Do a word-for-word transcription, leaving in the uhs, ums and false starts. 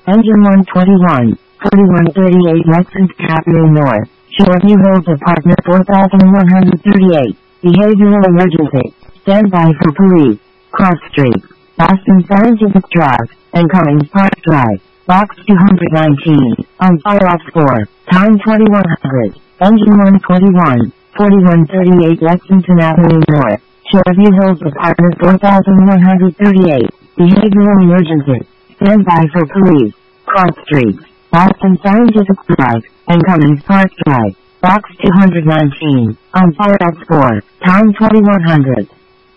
Engine one twenty-one, forty-one thirty-eight Lexington Avenue North, Shoreview Hills Apartment four thousand one hundred thirty-eight, Behavioral Emergency, Standby for Police, Cross Street, Boston Scientific Drive, and Cummings Park Drive, Box two nineteen, on fire ops four, time twenty-one hundred, Engine one twenty-one, forty-one thirty-eight Lexington Avenue North, Shoreview Hills Apartment four thousand one hundred thirty-eight, Behavioral Emergency, Standby for Police, Cross Street, Boston Scientific Drive, and Cummings Park Drive, Box two nineteen, on fire ops four, time twenty-one hundred.